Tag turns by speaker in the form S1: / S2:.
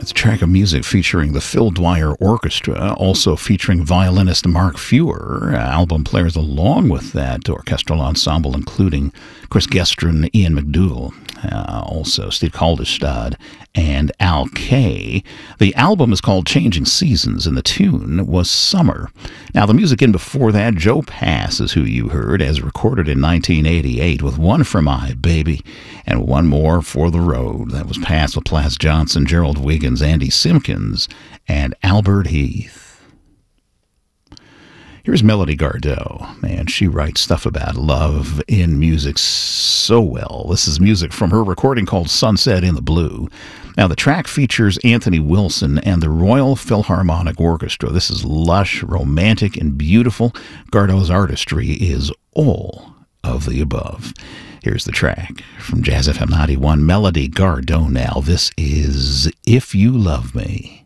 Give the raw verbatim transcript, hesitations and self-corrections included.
S1: That's a track of music featuring the Phil Dwyer Orchestra, also featuring violinist Mark Fewer, album players along with that orchestral ensemble, including Chris Gestrin, Ian McDougall, uh, also Steve Kalderstad, and Al Kay. The album is called Changing Seasons, and the tune was Summer. Now, the music in before that, Joe Pass is who you heard, as recorded in nineteen eighty-eight, with One for My Baby and One More for the Road. That was Pass with Plas Johnson, Gerald Wiggins, Andy Simpkins, and Albert Heath. Here's Melody Gardot. Man, she writes stuff about love in music so well. This is music from her recording called Sunset in the Blue. Now, the track features Anthony Wilson and the Royal Philharmonic Orchestra. This is lush, romantic, and beautiful. Gardot's artistry is all of the above. Here's the track from Jazz F M ninety-one, Melody Gardot now. This is If You Love Me.